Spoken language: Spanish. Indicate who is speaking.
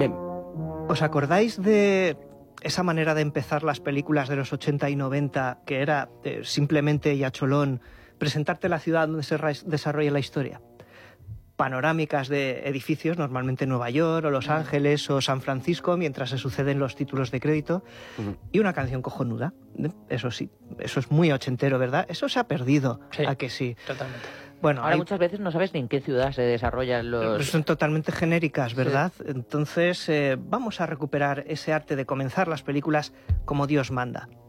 Speaker 1: Bien.
Speaker 2: ¿Os acordáis de esa manera de empezar las películas de los 80 y 90, que era simplemente y a cholón presentarte la ciudad donde se desarrolla la historia? Panorámicas de edificios, normalmente Nueva York o Los Ángeles o San Francisco, mientras se suceden los títulos de crédito, y una canción cojonuda. Eso sí, eso es muy ochentero, ¿verdad? Eso se ha perdido,
Speaker 3: Sí,
Speaker 2: ¿a que sí?
Speaker 3: Totalmente.
Speaker 1: Bueno, ahora muchas veces no sabes ni en qué ciudad se desarrollan los...
Speaker 2: Son totalmente genéricas, ¿verdad? Sí. Entonces vamos a recuperar ese arte de comenzar las películas como Dios manda.